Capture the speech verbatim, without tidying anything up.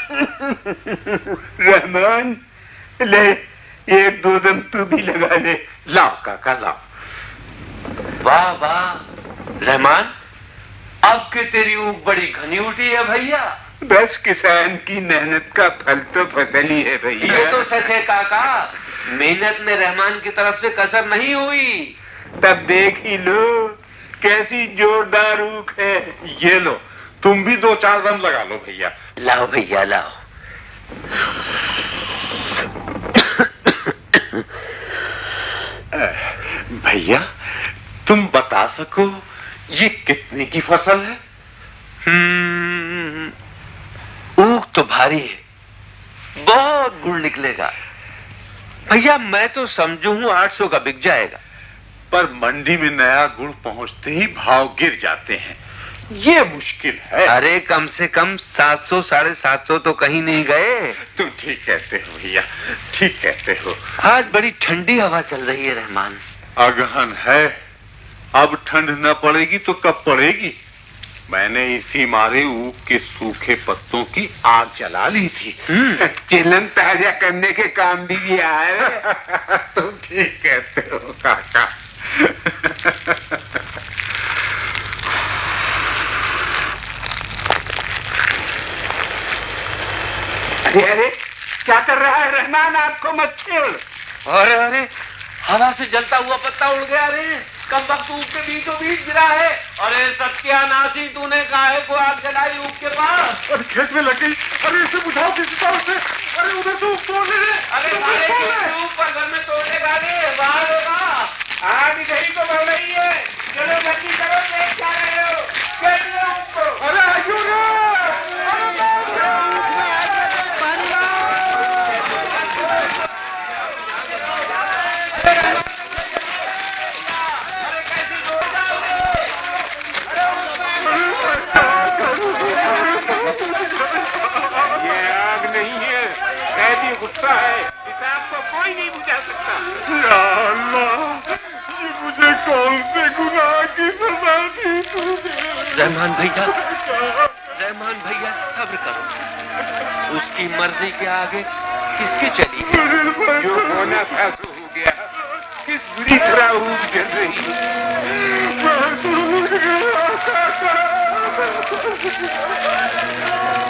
रहमान, ले एक दो दम तू भी लगा ले। लाओ काका लाओ। वाह वाह रहमान, अब के तेरी ऊख बड़ी घनी उठी है भैया। बस किसान की मेहनत का फल तो फसल ही है भैया। ये तो सच है काका, मेहनत में रहमान की तरफ से कसर नहीं हुई। तब देख ही लो कैसी जोरदार ऊख है। ये लो, तुम भी दो चार दम लगा लो भैया। लाओ भैया लाओ। भैया तुम बता सको ये कितने की फसल है? हम्म, ऊख तो भारी है, बहुत गुड़ निकलेगा भैया। मैं तो समझू हूं आठ सौ का बिक जाएगा। पर मंडी में नया गुड़ पहुंचते ही भाव गिर जाते हैं, ये मुश्किल है। अरे कम से कम सात सौ साढ़े सात सौ तो कहीं नहीं गए। तुम ठीक कहते हो भैया, ठीक कहते हो। आज बड़ी ठंडी हवा चल रही है रहमान। अगहन है, अब ठंड न पड़ेगी तो कब पड़ेगी। मैंने इसी मारे ऊख के सूखे पत्तों की आग जला ली थी। चिलन ताजा करने के काम भी किया है। तुम ठीक कहते हो काका। अरे अरे क्या कर रहा है रहमान, आपको मत छेड़। अरे अरे हवा से जलता हुआ पत्ता उड़ गया रे, कम वक्त ऊख के बीचों बीच गिरा है। अरे सत्यानाशी, तूने काहे को आग जलाई ऊख के पास? अरे खेत में लग गई। अरे इसे बुझाओ किसी तरह से। अरे उधर से ऊख तोड़ ले। अरे मारे ऊख पर घर में तोड़ने का रे, बाहर होगा। आग नहीं तो बढ़ रही है, चलो जल्दी करो, देख क्या रहे हो। कैसे ऊख को? अरे आइयो रे। गुस्सा है, हिसाब को कोई नहीं बुझा सकता। या अल्लाह, ये मुझे कौन से गुनाह की सजा दी तूने? रहमान भैया, रहमान भैया सब्र करो, उसकी मर्जी के आगे किसकी चली है? जो होना था सो हो गया। किस बुरी तरह ऊख जल रही है।